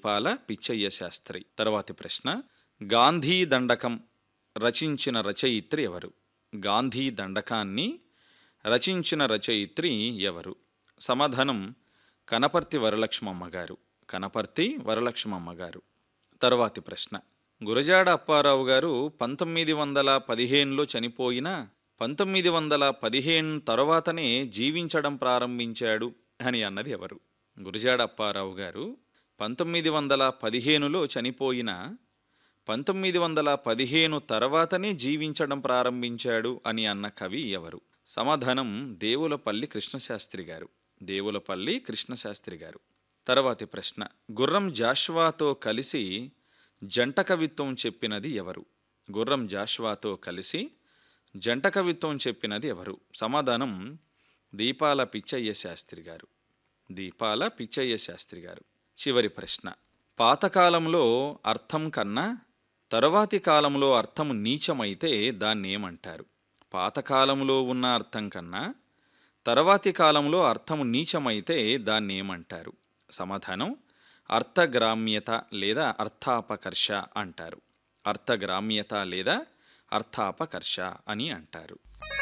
దీపాల పిచ్చయ్య శాస్త్రి. తర్వాతి ప్రశ్న, గాంధీ దండకం రచించిన రచయిత్రి ఎవరు? గాంధీ దండకాన్ని రచించిన రచయిత్రి ఎవరు? సమాధానం కనపర్తి వరలక్ష్మమ్మ గారు. కనపర్తి వరలక్ష్మమ్మ గారు. తర్వాతి ప్రశ్న, గురజాడ అప్పారావు గారు 1915లో చనిపోయిన 1915 తరువాతనే జీవించడం ప్రారంభించాడు అని అన్నది ఎవరు? గురజాడ అప్పారావు గారు 1915లో చనిపోయిన 1915 తర్వాతనే జీవించడం ప్రారంభించాడు అని అన్న కవి ఎవరు? సమాధానం దేవులపల్లి కృష్ణశాస్త్రి గారు. దేవులపల్లి కృష్ణశాస్త్రి గారు. తర్వాతి ప్రశ్న, గుర్రం జాషువాతో కలిసి జంట కవిత్వం చెప్పినది ఎవరు? గుర్రం జాషువాతో కలిసి జంట కవిత్వం చెప్పినది ఎవరు? సమాధానం దీపాల పిచ్చయ్య శాస్త్రి గారు. దీపాల పిచ్చయ్య శాస్త్రి గారు. చివరి ప్రశ్న, పాతకాలంలో అర్థం కన్నా తరువాతి కాలంలో అర్థం నీచమైతే దాన్ని ఏమంటారు? పాతకాలంలో ఉన్న అర్థం కన్నా తరువాతి కాలంలో అర్థం నీచమైతే దాన్ని ఏమంటారు? సమాధానం అర్థగ్రామ్యత లేదా అర్థాపకర్ష అంటారు. అర్థగ్రామ్యత లేదా అర్థాపకర్ష అని అంటారు.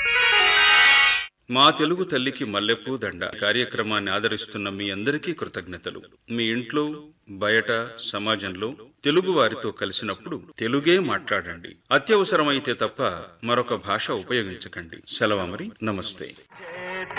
మా తెలుగు తల్లికి మల్లెపూ దండ కార్యక్రమాన్ని ఆదరిస్తున్న మీ అందరికీ కృతజ్ఞతలు. మీ ఇంట్లో బయట సమాజంలో తెలుగు వారితో కలిసినప్పుడు తెలుగే మాట్లాడండి. అత్యవసరమైతే తప్ప మరొక భాష ఉపయోగించకండి. సెలవు మరి. నమస్తే.